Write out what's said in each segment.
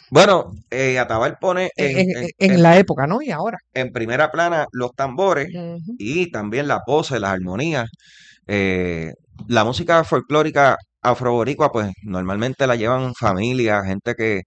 Bueno, Ataval pone En la época, ¿no? Y ahora. en primera plana los tambores Ujú. y también la pose, las armonías. Eh, la música folclórica afroboricua, pues normalmente la llevan familias, gente que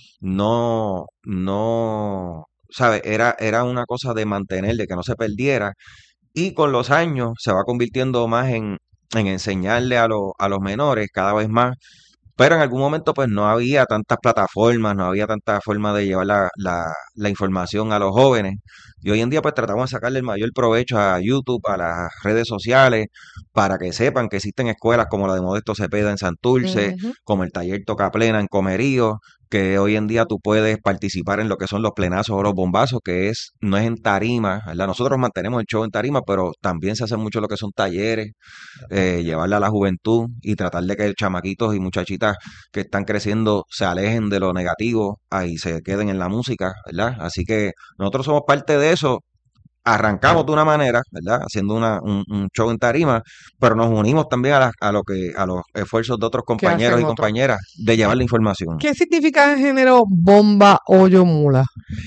no, ¿sabe? Era una cosa de mantener, de que no se perdiera. Y con los años se va convirtiendo más en enseñarle a los menores cada vez más. Pero en algún momento pues no había tantas plataformas, no había tanta forma de llevar la información a los jóvenes. Y hoy en día pues tratamos de sacarle el mayor provecho a YouTube, a las redes sociales, para que sepan que existen escuelas como la de Modesto Cepeda en Santurce, Ujú. como el Taller Toca Plena en Comerío, que hoy en día tú puedes participar en lo que son los plenazos o los bombazos, no es en tarima, ¿verdad? Nosotros mantenemos el show en tarima, pero también se hace mucho lo que son talleres, llevarla a la juventud y tratar de que chamaquitos y muchachitas que están creciendo se alejen de lo negativo y se queden en la música, ¿verdad? Así que nosotros somos parte de eso. Arrancamos de una manera, ¿verdad? Haciendo un show en tarima, pero nos unimos también a los esfuerzos de otros ¿Qué compañeros hacen y otros? compañeras de llevar la información. ¿Qué significa en género bomba hoyo mula?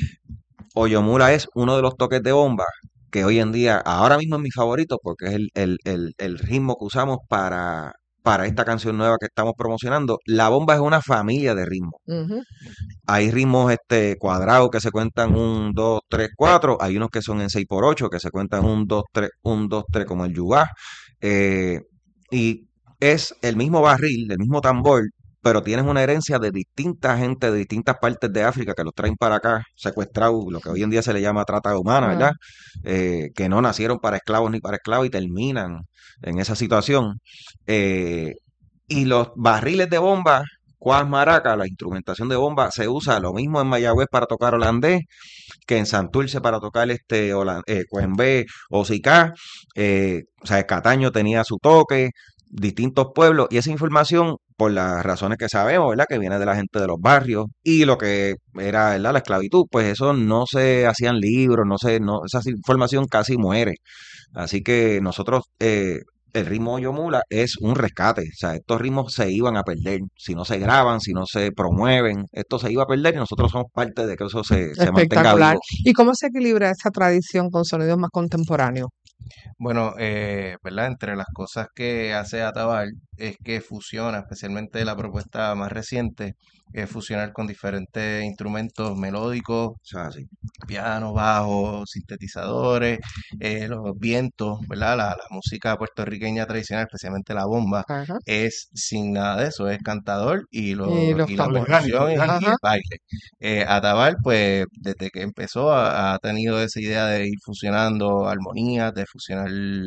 Oyomura es uno de los toques de bomba que hoy en día, ahora mismo es mi favorito porque es el ritmo que usamos para esta canción nueva que estamos promocionando. La bomba es una familia de ritmos. Ujú. Hay ritmos cuadrados que se cuentan un 2 3 4. Hay unos que son en 6 por 8 que se cuentan un 2 3 1 2 3 como el yugá. Eh, y es el mismo barril, el mismo tambor, pero tienes una herencia de distinta gente de distintas partes de África que los traen para acá, secuestrados, lo que hoy en día se le llama trata humana, Ah, ¿verdad? Que no nacieron para esclavos ni para esclavos y terminan en esa situación. Eh, y los barriles de bomba, cuas maraca, la instrumentación de bomba, se usa lo mismo en Mayagüez para tocar holandés que en Santurce para tocar cuembé o sicá. O sea, Cataño tenía su toque, distintos pueblos, y esa información, por las razones que sabemos, ¿verdad? Que viene de la gente de los barrios y lo que era, ¿verdad? La esclavitud, pues eso no se hacían libros, esa información casi muere. Así que nosotros, el ritmo Yomula es un rescate. O sea, estos ritmos se iban a perder. Si no se graban, si no se promueven, esto se iba a perder y nosotros somos parte de que eso se mantenga espectacular. vivo. ¿Y cómo se equilibra esa tradición con sonidos más contemporáneos? Bueno, ¿verdad? Entre las cosas que hace Ataval es que fusiona, especialmente la propuesta más reciente, es fusionar con diferentes instrumentos melódicos, O sea, así. piano, bajo, sintetizadores, los vientos, ¿verdad? La música puertorriqueña tradicional, especialmente la bomba, Ajá. es sin nada de eso, es cantador Y los y la tambores. Orgánico, percusión y orgánico. Ajá. el baile. Ataval, pues desde que empezó ha tenido esa idea de ir fusionando armonías, de fusionar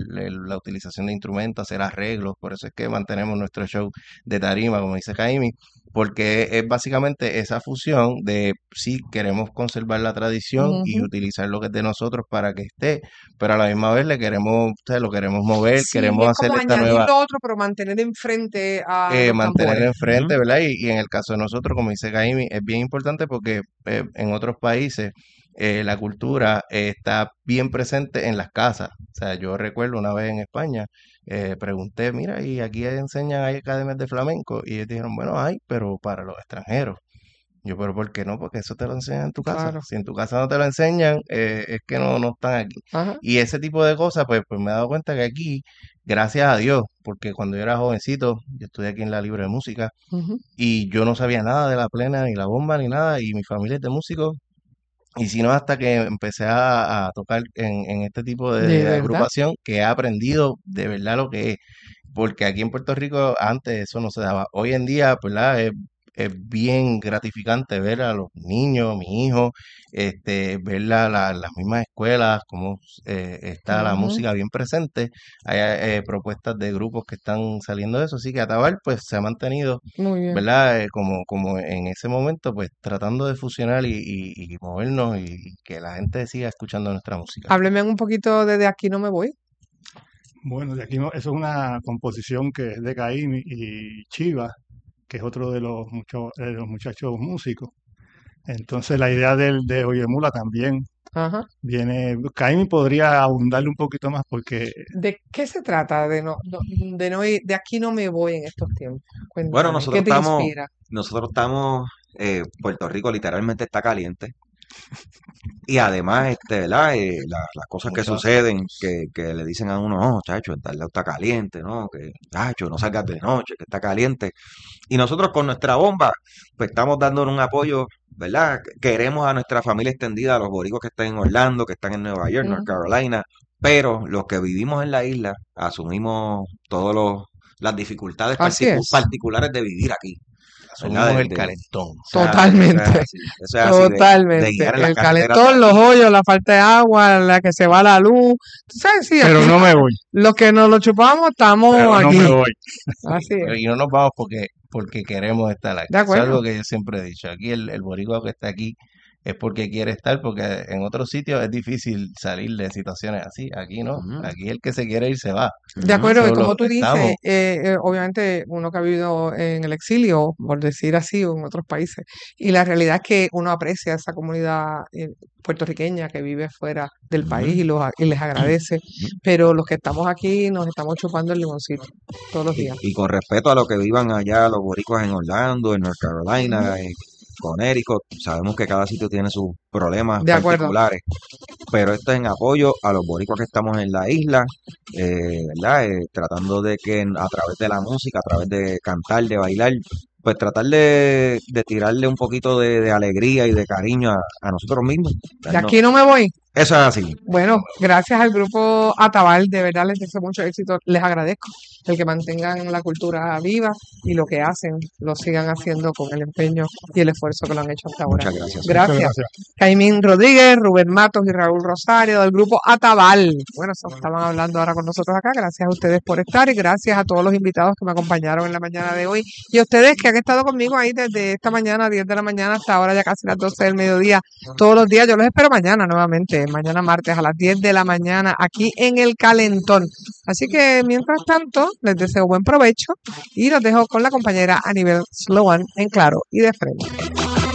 la utilización de instrumentos, hacer arreglos, por eso es que mantenemos nuestro show de tarima, como dice Jaime, porque es básicamente esa fusión de si queremos conservar la tradición y Ujú. utilizar lo que es de nosotros para que esté, pero a la misma vez le queremos, lo queremos mover, Sí, queremos es hacer como esta añadir nueva, lo otro, pero mantener enfrente a los mantener tambores. enfrente, Ujú. ¿verdad? Y en el caso de nosotros, como dice Jaime, es bien importante porque en otros países la cultura está bien presente en las casas. O sea, yo recuerdo una vez en España, pregunté, mira, ¿y aquí enseñan, hay academias de flamenco? Y ellos dijeron, bueno, hay, pero para los extranjeros. Yo, pero ¿por qué no? Porque eso te lo enseñan en tu casa. Claro. Si en tu casa no te lo enseñan, es que no están aquí. Ajá. Y ese tipo de cosas, pues me he dado cuenta que aquí, gracias a Dios, porque cuando yo era jovencito, yo estudié aquí en la Libre de Música Ujú. y yo no sabía nada de la plena, ni la bomba, ni nada, y mi familia es de músicos. Y si no, hasta que empecé a tocar en este tipo De de verdad. agrupación, que he aprendido de verdad lo que es. Porque aquí en Puerto Rico antes eso no se daba. Hoy en día, pues, es bien gratificante ver a los niños, mi hijo, ver las mismas escuelas, cómo está la Ujú. música bien presente. Hay propuestas de grupos que están saliendo de eso. Así que Ataval, pues, se ha mantenido, Muy bien. ¿verdad? Como en ese momento, pues, tratando de fusionar y movernos y que la gente siga escuchando nuestra música. Hábleme un poquito de Aquí no me voy. Bueno, de aquí no, eso es una composición que es de Caín y Chiva, que es otro de los muchachos músicos. Entonces la idea de Oyemula también Ajá. viene, Caín podría abundarle un poquito más porque ¿De qué se trata de no ir, de aquí no me voy en estos tiempos? Bueno, Cuéntame, ¿qué te inspira? nosotros estamos Puerto Rico literalmente está caliente. Y además, ¿verdad? Las cosas que Mucho suceden, que le dicen a uno, no, chacho, el tal lado está caliente, ¿no? Que, chacho, no salgas de noche, que está caliente. Y nosotros con nuestra bomba, pues estamos dando un apoyo, ¿verdad? Queremos a nuestra familia extendida, a los boricuas que están en Orlando, que están en Nueva York, North Ujú. Carolina, pero los que vivimos en la isla asumimos todas las dificultades Así es, particulares de vivir aquí, ¿verdad? asumimos el calentón. O sea, totalmente, eso es así de totalmente. guiar en las El carreteras calentón, de los aquí. hoyos, la falta de agua, la que se va la luz. Tú sabes, sí, Pero aquí no me voy, los que nos lo chupamos estamos pero no me aquí. voy. Así es, Y no nos vamos porque queremos estar aquí. de Eso es acuerdo. algo que yo siempre he dicho. Aquí el boricua que está aquí es porque quiere estar, porque en otros sitios es difícil salir de situaciones así. Aquí no. Ujú, Aquí el que se quiere ir se va. De ujú. acuerdo, y Solo como tú dices, estamos. obviamente uno que ha vivido en el exilio, por decir así, o en otros países, y la realidad es que uno aprecia a esa comunidad puertorriqueña que vive fuera del país Ujú, y les agradece, ujú. pero los que estamos aquí nos estamos chupando el limoncito todos los días. Y con respeto a lo que vivan allá los boricuas en Orlando, en North Ujú. Carolina, en Connecticut, sabemos que cada sitio tiene sus problemas De acuerdo. particulares, pero esto es en apoyo a los boricuas que estamos en la isla, ¿verdad? Tratando de que a través de la música, a través de cantar, de bailar, pues tratar de tirarle un poquito de alegría y de cariño a nosotros mismos. De aquí no me voy. Eso es así. Bueno, gracias al grupo Atabal, de verdad les deseo mucho éxito, les agradezco el que mantengan la cultura viva y lo que hacen lo sigan haciendo con el empeño y el esfuerzo que lo han hecho hasta ahora. Muchas gracias. Muchas Gracias. gracias. Caimín Rodríguez, Rubén Matos y Raúl Rosario del grupo Atabal. Bueno, eso estaban hablando ahora con nosotros acá. Gracias a ustedes por estar y gracias a todos los invitados que me acompañaron en la mañana de hoy y a ustedes que han estado conmigo ahí desde esta mañana, 10 de la mañana hasta ahora ya casi las 12 del mediodía. Todos los días, yo los espero mañana nuevamente, mañana martes a las 10 de la mañana aquí en El Calentón. Así que mientras tanto, les deseo buen provecho y los dejo con la compañera Anibel Sloan en Claro y de Frente.